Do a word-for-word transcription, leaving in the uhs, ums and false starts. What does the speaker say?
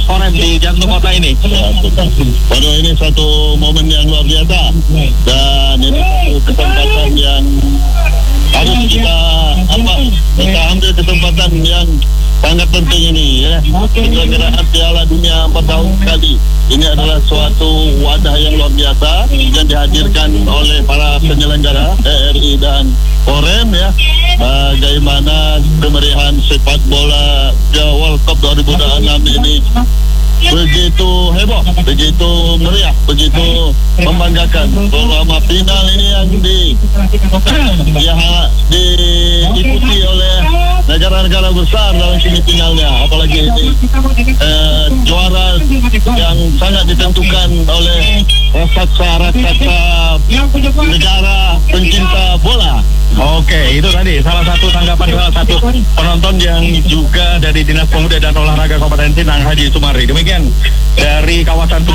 Korem di jantung kota ini. Waduh, ini satu momen yang luar biasa dan ini satu kesempatan yang harus kita apa kita ambil kesempatan yang sangat penting ini ya. Penyelenggaraan Piala Dunia empat tahun sekali. Ini adalah suatu wadah yang luar biasa yang dihadirkan oleh para penyelenggara E R I dan Korem ya. Bagaimana kemeriahan sepak bola World Cup dua ribu dua puluh enam ini begitu heboh, begitu meriah, begitu membanggakan. Terutama final ini yang di ya, diikuti oleh negara-negara besar dalam semifinalnya, apalagi ini eh, juara yang sangat ditentukan oleh raksasa-raksasa negara pencinta bola. Oke, itu tadi salah satu tanggapan salah satu penonton yang juga dari Dinas Pemuda dan Olahraga Kabupaten Pinang, Haji Sumardi. Demikian dari kawasan